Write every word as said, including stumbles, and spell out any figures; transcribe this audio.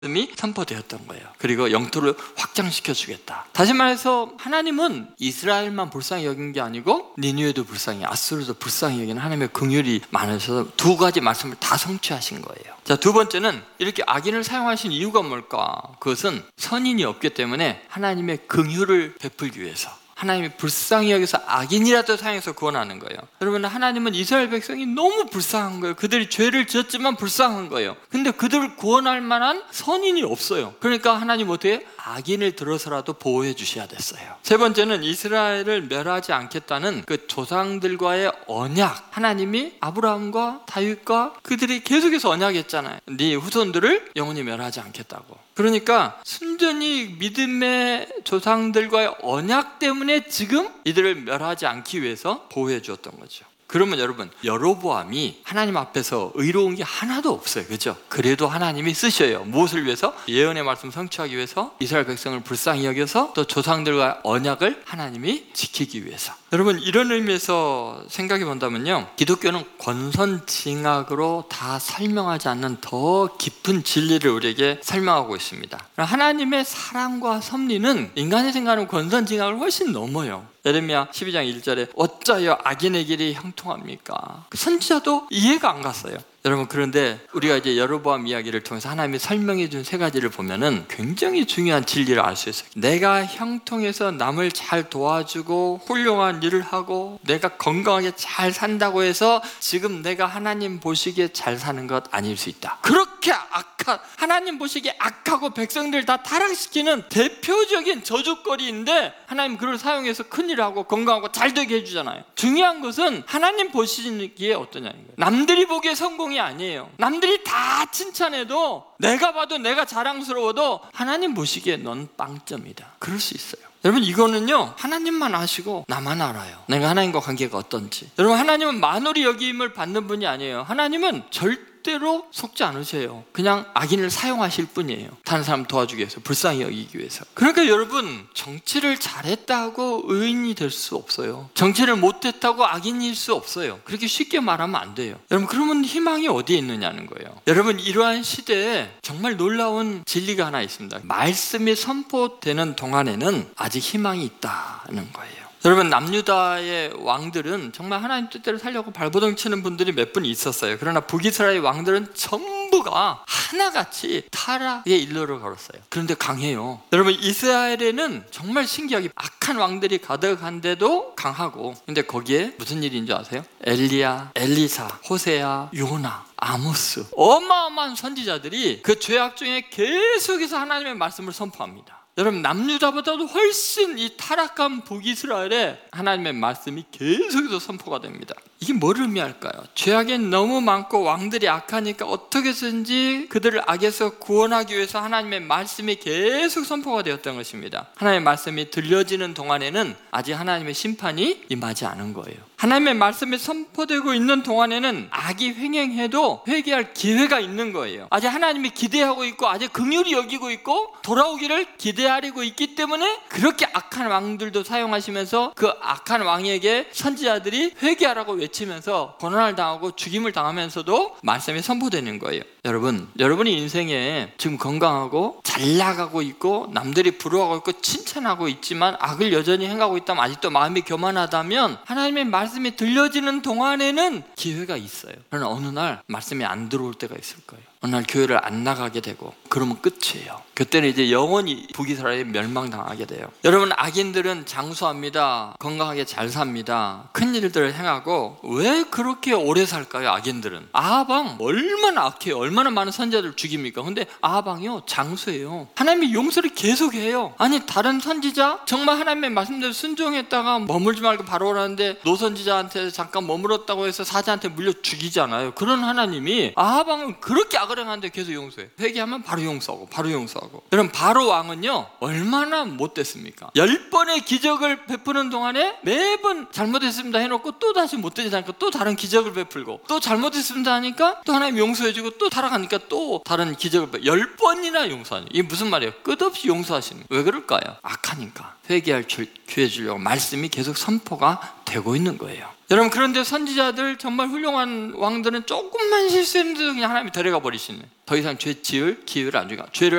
이 선포되었던 거예요. 그리고 영토를 확장시켜 주겠다. 다시 말해서 하나님은 이스라엘만 불쌍히 여긴 게 아니고 니느웨도 불쌍히, 아수르도 불쌍히 여기는 하나님의 긍휼이 많으셔서 두 가지 말씀을 다 성취하신 거예요. 자, 두 번째는 이렇게 악인을 사용하신 이유가 뭘까? 그것은 선인이 없기 때문에 하나님의 긍휼을 베풀기 위해서, 하나님이 불쌍히 여기서 악인이라도 사용해서 구원하는 거예요. 여러분, 하나님은 이스라엘 백성이 너무 불쌍한 거예요. 그들이 죄를 지었지만 불쌍한 거예요. 근데 그들을 구원할 만한 선인이 없어요. 그러니까 하나님 어떻게? 악인을 들어서라도 보호해 주셔야 됐어요. 세 번째는 이스라엘을 멸하지 않겠다는 그 조상들과의 언약. 하나님이 아브라함과 다윗과 그들이 계속해서 언약했잖아요. 네 후손들을 영원히 멸하지 않겠다고. 그러니까 순전히 믿음의 조상들과의 언약 때문에 지금 이들을 멸하지 않기 위해서 보호해 주었던 거죠. 그러면 여러분, 여로보암이 하나님 앞에서 의로운 게 하나도 없어요. 그죠? 그래도 하나님이 쓰셔요. 무엇을 위해서? 예언의 말씀 성취하기 위해서, 이스라엘 백성을 불쌍히 여겨서, 또 조상들과 언약을 하나님이 지키기 위해서. 여러분, 이런 의미에서 생각해 본다면요, 기독교는 권선징악으로 다 설명하지 않는 더 깊은 진리를 우리에게 설명하고 있습니다. 하나님의 사랑과 섭리는 인간이 생각하는 권선징악을 훨씬 넘어요. 예레미야 십이 장 일 절에 어찌하여 악인의 길이 형통합니까? 선지자도 이해가 안 갔어요. 여러분, 그런데 우리가 이제 여로보암 이야기를 통해서 하나님이 설명해 준 세 가지를 보면은 굉장히 중요한 진리를 알 수 있어요. 내가 형통해서 남을 잘 도와주고 훌륭한 일을 하고 내가 건강하게 잘 산다고 해서 지금 내가 하나님 보시기에 잘 사는 것 아닐 수 있다. 그렇게 악한, 하나님 보시기에 악하고 백성들 다 타락시키는 대표적인 저주거리인데 하나님 그걸 사용해서 큰일을 하고 건강하고 잘 되게 해주잖아요. 중요한 것은 하나님 보시기에 어떠냐는 거예요. 남들이 보기에 성공 이 아니에요. 남들이 다 칭찬해도, 내가 봐도 내가 자랑스러워도 하나님 보시기에 넌 빵점이다. 그럴 수 있어요. 여러분, 이거는요 하나님만 아시고 나만 알아요. 내가 하나님과 관계가 어떤지. 여러분, 하나님은 만홀히 여김을 받는 분이 아니에요. 하나님은 절대로 속지 않으세요. 그냥 악인을 사용하실 뿐이에요. 다른 사람 도와주기 위해서, 불쌍히 여기기 위해서. 그러니까 여러분, 정치를 잘했다고 의인이 될 수 없어요. 정치를 못했다고 악인일 수 없어요. 그렇게 쉽게 말하면 안 돼요. 여러분, 그러면 희망이 어디에 있느냐는 거예요. 여러분, 이러한 시대에 정말 놀라운 진리가 하나 있습니다. 말씀이 선포되는 동안에는 아직 희망이 있다는 거예요. 여러분, 남유다의 왕들은 정말 하나님 뜻대로 살려고 발버둥 치는 분들이 몇 분 있었어요. 그러나 북이스라엘 왕들은 전부가 하나같이 타락의 일로를 걸었어요. 그런데 강해요. 여러분, 이스라엘에는 정말 신기하게 악한 왕들이 가득한데도 강하고, 근데 거기에 무슨 일인 줄 아세요? 엘리야, 엘리사, 호세야, 요나, 아모스, 어마어마한 선지자들이 그 죄악 중에 계속해서 하나님의 말씀을 선포합니다. 여러분, 남유다보다도 훨씬 이 타락한 북이스라엘에 하나님의 말씀이 계속해서 선포가 됩니다. 이게 뭘 의미할까요? 죄악이 너무 많고 왕들이 악하니까 어떻게든지 그들을 악에서 구원하기 위해서 하나님의 말씀이 계속 선포가 되었던 것입니다. 하나님의 말씀이 들려지는 동안에는 아직 하나님의 심판이 임하지 않은 거예요. 하나님의 말씀이 선포되고 있는 동안에는 악이 횡행해도 회개할 기회가 있는 거예요. 아직 하나님이 기대하고 있고, 아직 긍휼히 여기고 있고, 돌아오기를 기대하고 있기 때문에 그렇게 악한 왕들도 사용하시면서 그 악한 왕에게 선지자들이 회개하라고 외치면서 고난을 당하고 죽임을 당하면서도 말씀이 선포되는 거예요. 여러분, 여러분이 인생에 지금 건강하고 잘 나가고 있고 남들이 부러워하고 있고 칭찬하고 있지만 악을 여전히 행하고 있다면, 아직도 마음이 교만하다면 하나님의 말씀이 들려지는 동안에는 기회가 있어요. 그러나 어느 날 말씀이 안 들어올 때가 있을 거예요. 어느 날 교회를 안 나가게 되고, 그러면 끝이에요. 그때는 이제 영원히 북이스라엘이 멸망당하게 돼요. 여러분, 악인들은 장수합니다. 건강하게 잘 삽니다. 큰 일들을 행하고. 왜 그렇게 오래 살까요? 악인들은 아하방 얼마나 악해요. 얼마나 많은 선지자들을 죽입니까? 근데 아하방이요 장수예요. 하나님이 용서를 계속해요. 아니, 다른 선지자 정말 하나님의 말씀대로 순종했다가 머물지 말고 바로 오라는데 노선지자한테 잠깐 머물렀다고 해서 사자한테 물려 죽이잖아요. 그런 하나님이 아하방은 그렇게 악을 행하는데 계속 용서해. 회개하면 바로 용서하고 바로 용서하고. 여러분, 바로 왕은요 얼마나 못됐습니까? 열 번의 기적을 베푸는 동안에 매번 잘못했습니다 해놓고 또 다시 못되지 않으니까 또 다른 기적을 베풀고, 또 잘못했습니다 하니까 또 하나님 용서해주고 또 다른 살아가니까 또 다른 기적을 열 번이나 용서하니, 이게 무슨 말이에요? 끝없이 용서하시는. 왜 그럴까요? 악하니까. 회개할 기회 주려고 말씀이 계속 선포가 되고 있는 거예요. 여러분, 그런데 선지자들, 정말 훌륭한 왕들은 조금만 실수했는데도 그냥 하나님이 데려가 버리시는, 더 이상 죄 지을 기회를 안 주니까 죄를